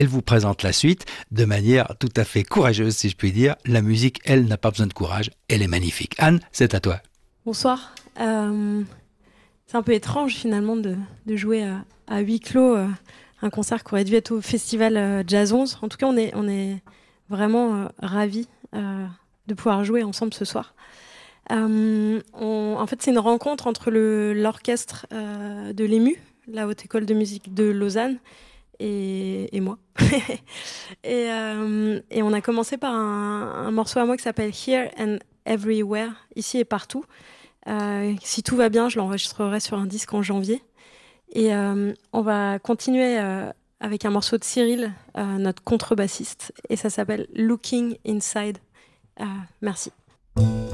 Elle vous présente la suite de manière tout à fait courageuse, si je puis dire. La musique, elle, n'a pas besoin de courage. Elle est magnifique. Anne, c'est à toi. Bonsoir. C'est un peu étrange finalement de jouer à huis clos un concert qui aurait dû être au festival Jazz 11. En tout cas, on est vraiment ravis de pouvoir jouer ensemble ce soir. En fait, c'est une rencontre entre l'orchestre de l'EMU, la Haute École de musique de Lausanne, et moi. Et on a commencé par un morceau à moi qui s'appelle Here and Everywhere, ici et partout. Si tout va bien, je l'enregistrerai sur un disque en janvier. Et on va continuer avec un morceau de Cyril, notre contrebassiste, et ça s'appelle Looking Inside. Merci.